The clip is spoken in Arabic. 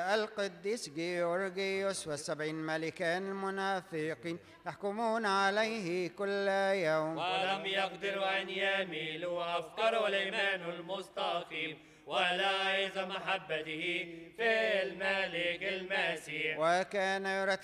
القديس جيورغيوس والسبعين ملكا المنافقين يحكمون عليه كل يوم، ولم يقدروا أن يميلوا أفكار الإيمان المستقيم ولا إذا محبته في الملك المسيح. وكان يرتب